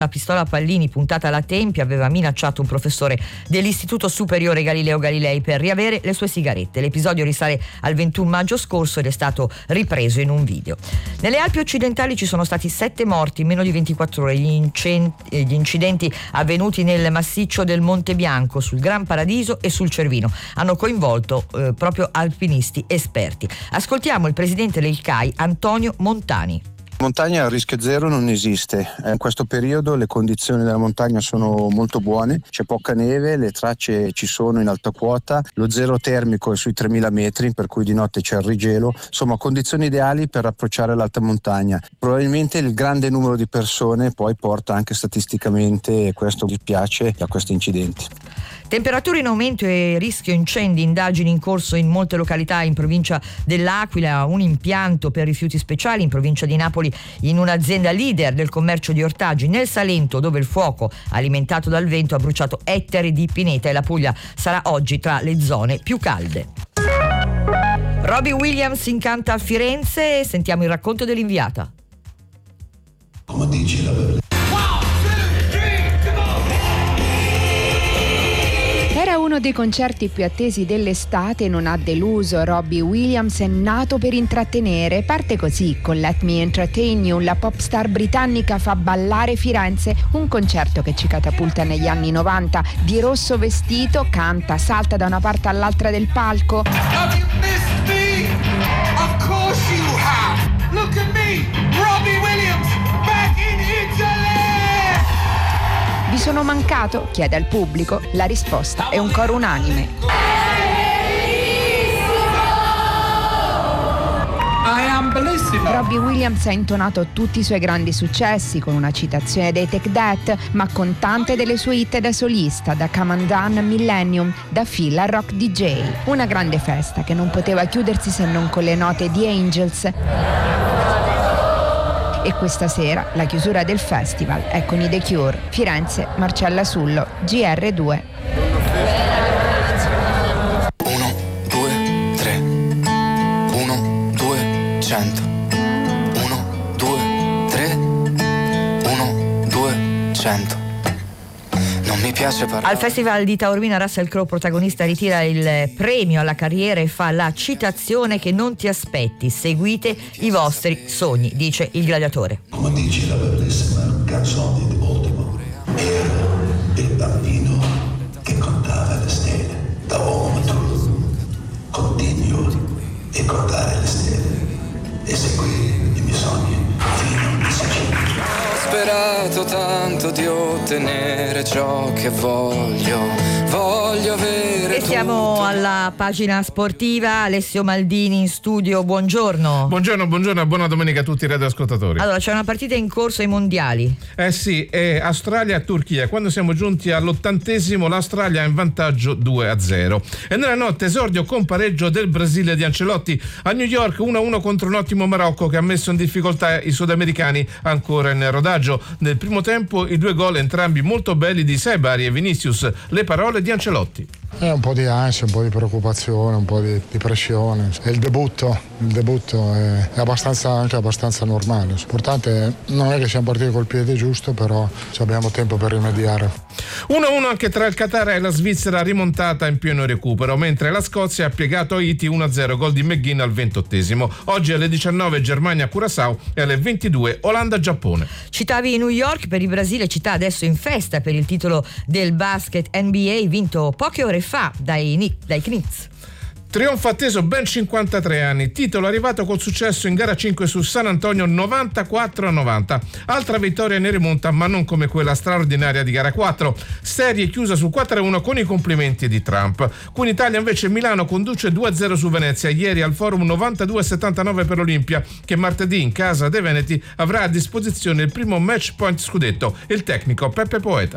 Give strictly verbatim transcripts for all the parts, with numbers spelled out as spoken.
La pistola a pallini puntata alla tempia aveva minacciato un professore dell'Istituto Superiore Galileo Galilei per riavere le sue sigarette. L'episodio risale al ventuno maggio scorso ed è stato ripreso in un video. Nelle Alpi occidentali ci sono stati sette morti in meno di ventiquattro ore. Gli, incen- gli incidenti avvenuti nel massiccio del Monte Bianco, sul Gran Paradiso e sul Cervino hanno coinvolto eh, proprio alpinisti esperti. Ascoltiamo il presidente del C A I, Antonio Montani. Montagna a rischio zero non esiste. In questo periodo le condizioni della montagna sono molto buone, c'è poca neve, le tracce ci sono in alta quota, lo zero termico è sui tremila metri, per cui di notte c'è il rigelo, insomma condizioni ideali per approcciare l'alta montagna. Probabilmente il grande numero di persone poi porta anche statisticamente, e questo dispiace, a questi incidenti. Temperature in aumento e rischio incendi, indagini in corso in molte località in provincia dell'Aquila, un impianto per rifiuti speciali in provincia di Napoli in un'azienda leader del commercio di ortaggi, nel Salento dove il fuoco alimentato dal vento ha bruciato ettari di pineta e la Puglia sarà oggi tra le zone più calde. Robbie Williams incanta a Firenze, sentiamo il racconto dell'inviata. Come dici la verità? Era uno dei concerti più attesi dell'estate e non ha deluso. Robbie Williams è nato per intrattenere. Parte così con Let Me Entertain You. La pop star britannica fa ballare Firenze, un concerto che ci catapulta negli anni novanta. Di rosso vestito, canta, salta da una parte all'altra del palco. Have you missed me? Of course you have. Look at me, Robbie Williams, back in Italy. Vi sono mancato? Chiede al pubblico. La risposta è un coro unanime. I am bellissimo. Robbie Williams ha intonato tutti i suoi grandi successi con una citazione dei Take That, ma con tante delle sue hit da solista, da Come Undone a Millennium, da Phil a Rock D J. Una grande festa che non poteva chiudersi se non con le note di Angels. E questa sera la chiusura del festival è con i The Cure. Firenze, Marcella Sullo, G R due. Uno, due, tre. Uno, due, cento. Uno, due, tre. Uno, due, cento. Non mi piace parlare. Al Festival di Taormina Russell Crowe, protagonista, ritira il premio alla carriera e fa la citazione che non ti aspetti. Seguite i vostri sogni, dice il gladiatore. Come dici la bellissima canzone di Baltimore? Era il bambino che contava le stelle. Da uomo tu continuo a contare le stelle e seguire i miei sogni fino a Sicilia. Ho sperato tanto di ottenere ciò che voglio. Voglio avere. E siamo tutto. alla pagina sportiva. Alessio Maldini in studio, buongiorno. Buongiorno, buongiorno e buona domenica a tutti i radioascoltatori. Allora, c'è una partita in corso ai mondiali. Eh sì, è Australia-Turchia. Quando siamo giunti all'ottantesimo, l'Australia è in vantaggio due a zero. E nella notte esordio con pareggio del Brasile di Ancelotti a New York, uno a uno contro un ottimo Marocco che ha messo in difficoltà i sudamericani ancora in rodaggio. Nel primo tempo i due gol entrambi molto belli di Sebari e Vinicius. Le parole di Ancelotti. È un po' di ansia, un po' di preoccupazione, un po' di, di pressione. È il debutto, il debutto è, è abbastanza, anche abbastanza normale. L'importante non è che siamo partiti col piede giusto, però abbiamo tempo per rimediare. uno a uno anche tra il Qatar e la Svizzera, rimontata in pieno recupero, mentre la Scozia ha piegato Haiti uno a zero, gol di McGinn al ventottesimo. Oggi alle diciannove Germania-Curaçao e alle ventidue Olanda-Giappone. Citavi New York, per il Brasile, città adesso in festa per il titolo del basket N B A vinto poche ore fa dai, dai Knicks. Trionfo atteso ben cinquantatré anni, titolo arrivato col successo in gara cinque su San Antonio novantaquattro a novanta. Altra vittoria ne rimonta, ma non come quella straordinaria di gara quattro. Serie chiusa su quattro a uno con i complimenti di Trump. Qui in Italia invece Milano conduce due a zero su Venezia. Ieri al Forum novantadue a settantanove per l'Olimpia, che martedì in casa dei Veneti avrà a disposizione il primo match point scudetto, il tecnico Peppe Poeta.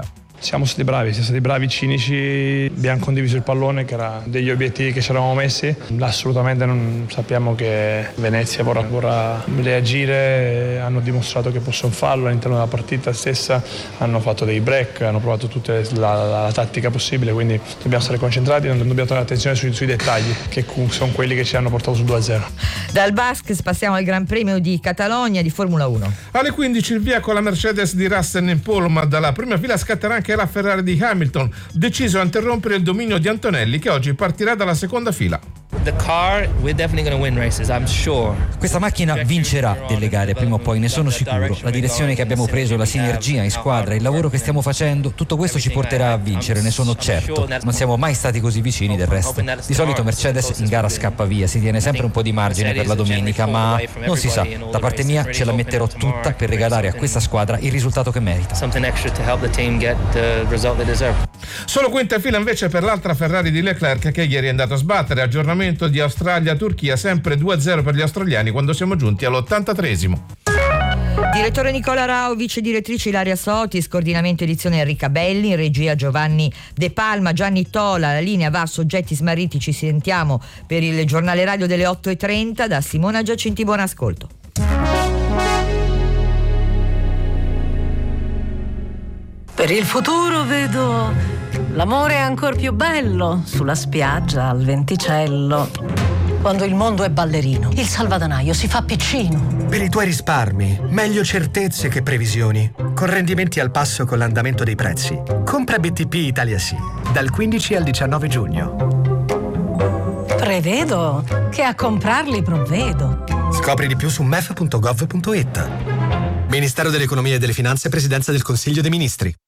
Siamo stati bravi, siamo stati bravi, cinici, abbiamo condiviso il pallone che era degli obiettivi che ci eravamo messi. Assolutamente non sappiamo che Venezia vorrà, vorrà reagire, hanno dimostrato che possono farlo all'interno della partita stessa, hanno fatto dei break, hanno provato tutta la, la, la tattica possibile, quindi dobbiamo stare concentrati, non dobbiamo tenere attenzione sui, sui dettagli, che sono quelli che ci hanno portato sul due a zero. Dal Basques passiamo al Gran Premio di Catalogna di Formula uno. Alle quindici il via con la Mercedes di Russell in pole, ma dalla prima fila scatterà anche la Ferrari di Hamilton, deciso a interrompere il dominio di Antonelli, che oggi partirà dalla seconda fila. The car, we're definitely going to win races, I'm sure. Questa macchina vincerà delle gare prima o poi, ne sono sicuro. La direzione che abbiamo preso, la sinergia in squadra, il lavoro che stiamo facendo, tutto questo ci porterà a vincere, ne sono certo. Non siamo mai stati così vicini del resto. Di solito Mercedes in gara scappa via, si tiene sempre un po' di margine per la domenica, ma non si sa. Da parte mia ce la metterò tutta per regalare a questa squadra il risultato che merita. Solo quinta fila invece per l'altra Ferrari di Leclerc, che ieri è andato a sbattere. Aggiornamento di Australia-Turchia, sempre due a zero per gli australiani quando siamo giunti all'ottantatreesimo. Direttore Nicola Rao, vice direttrice Ilaria Sotis, coordinamento edizione Enrica Belli, in regia Giovanni De Palma, Gianni Tola, la linea va a soggetti smarriti. Ci sentiamo per il giornale radio delle otto e trenta da Simona Giacinti, buon ascolto. Per il futuro vedo l'amore ancor più bello sulla spiaggia al venticello. Quando il mondo è ballerino, il salvadanaio si fa piccino. Per i tuoi risparmi, meglio certezze che previsioni. Con rendimenti al passo con l'andamento dei prezzi. Compra B T P Italia Sì, dal quindici al diciannove giugno. Prevedo che a comprarli provvedo. Scopri di più su m e f punto gov punto it. Ministero dell'Economia e delle Finanze, Presidenza del Consiglio dei Ministri.